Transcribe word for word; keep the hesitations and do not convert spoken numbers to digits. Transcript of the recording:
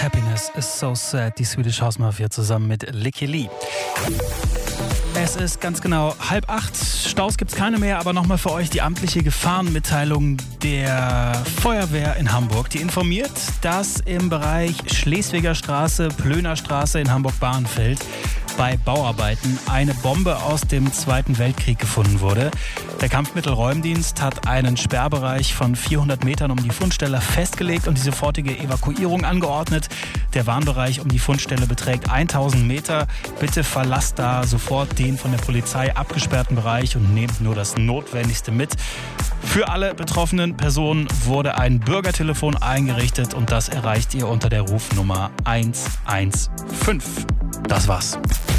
Happiness is so sad, die Swedish House Mafia zusammen mit Lykke Li. Es ist ganz genau halb acht, Staus gibt's keine mehr, aber nochmal für euch die amtliche Gefahrenmitteilung der Feuerwehr in Hamburg. Die informiert, dass im Bereich Schleswiger Straße, Plöner Straße in Hamburg-Bahrenfeld bei Bauarbeiten eine Bombe aus dem Zweiten Weltkrieg gefunden wurde. Der Kampfmittelräumdienst hat einen Sperrbereich von vierhundert Metern um die Fundstelle festgelegt und die sofortige Evakuierung angeordnet. Der Warnbereich um die Fundstelle beträgt tausend Meter. Bitte verlasst da sofort den von der Polizei abgesperrten Bereich und nehmt nur das Notwendigste mit. Für alle betroffenen Personen wurde ein Bürgertelefon eingerichtet und das erreicht ihr unter der Rufnummer eins eins fünf. Das war's.